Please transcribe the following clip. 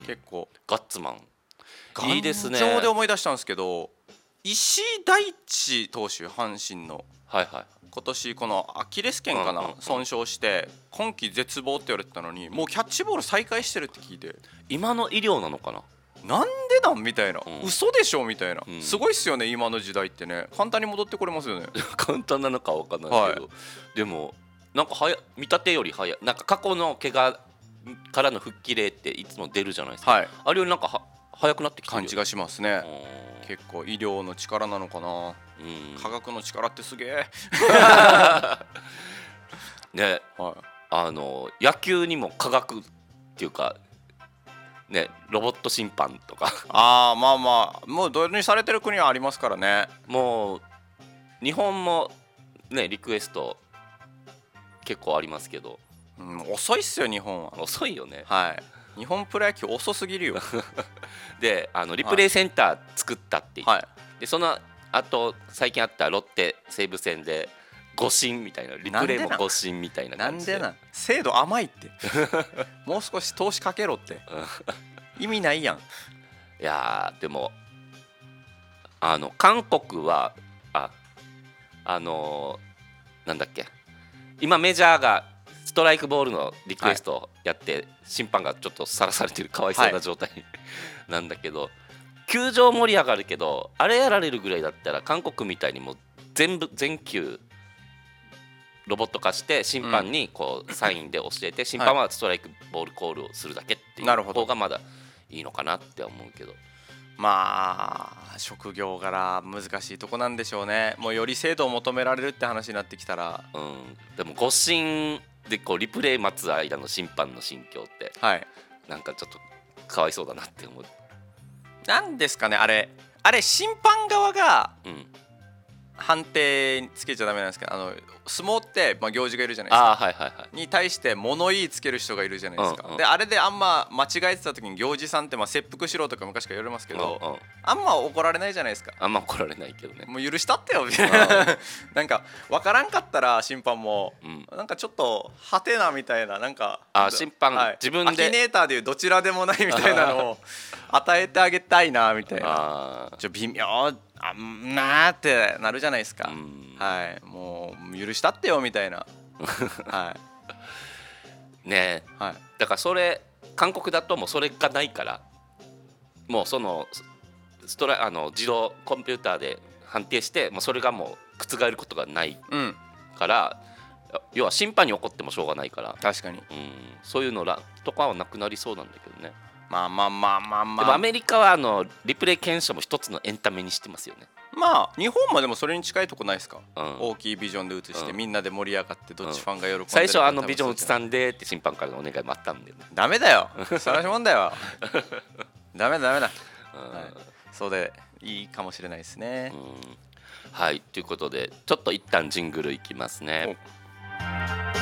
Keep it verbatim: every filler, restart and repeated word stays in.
結構ガッツマンいいですね。 頑丈で思い出したんですけど、石井大地投手、阪神の、 はいはい、 今年このアキレス腱かな、 うんうんうん、 損傷して今季絶望って言われてたのに、もうキャッチボール再開してるって聞いて、 今の医療なのかな、 なんでなんみたいな、うん、嘘でしょみたいな、うん、すごいっすよね今の時代ってね。簡単に戻ってこれますよね簡単なのか分かんないけど、はい、でもなんか早見立てより早い、なんか過去の怪我からの復帰例っていつも出るじゃないですか、はい、あれよりなんかは早くなってきてる感じがしますね。結構医療の力なのかな、うん、科学の力ってすげえね、はい、あの野球にも科学っていうかね、ロボット審判とかああ、まあまあもう導入されてる国はありますからね。 もう日本もねリクエスト結構ありますけど、 うん、遅いっすよ日本は。 遅いよね。 はい、日本プロ野球遅すぎるよで、あのリプレイセンター作ったって言って、 はい、 でそのあと最近あったロッテ西武戦で誤審みたいな、リプレイも誤審みたいな感じで、 なんでなん、精度甘いってもう少し投資かけろって意味ないやん。 いやでもあの韓国はああのー、なんだっけ、今メジャーがストライクボールのリクエストをやって、はい、審判がちょっとさらされてるかわいそうな状態、はい、なんだけど、球場盛り上がるけどあれやられるぐらいだったら韓国みたいにもう全部全球ロボット化して審判にこうサインで教えて、審判はストライクボールコールをするだけっていう方がまだいいのかなって思うけど、 まあ職業柄難しいとこなんでしょうね。もうより精度を求められるって話になってきたら、 うん、でも誤審でこうリプレイ待つ間の審判の心境って、はい、なんかちょっとかわいそうだなって思う。 なんですかね、あれあれ審判側が、うん、判定つけちゃダメなんですけど、あの相撲って、まあ、行司がいるじゃないですか、 はいはいはい、 に対して物言いつける人がいるじゃないですか、うんうん、であれであんま間違えてた時に行司さんってまあ切腹しろとか昔から言われますけど、うんうん、あんま怒られないじゃないですか。 あんま怒られないけどね、 もう許したってよみたいななんか分からんかったら審判も、うん、なんかちょっとハテナみたいな、なんかあ審判、はい、自分でアキネーターでいうどちらでもないみたいなのを与えてあげたいなみたいな、ちょ微妙あんなーってなるじゃないですか、はい、もう許したってよみたいなはいねえ、はい、だからそれ韓国だともうそれがないから、もうそのストラあの自動コンピューターで判定して、もうそれがもう覆ることがないから、うん、要は審判に怒ってもしょうがないから、 確かに、うん、 そういうのらとかはなくなりそうなんだけどね。 まあまあまあまあまあ、 でもアメリカはあのリプレイ検証も一つのエンタメにしてますよね。 まあ日本もでもそれに近いとこないですか、うん、大きいビジョンで映して、うん、みんなで盛り上がってどっちファンが喜んでる、うん、 最初あのビジョン映さんでって審判からのお願いもあったんで、ね、 ダメだよそらしもんだよダメだダメだ、うん、はい、そうでいいかもしれないですね、うん、 はい、ということでちょっと一旦ジングルいきますね。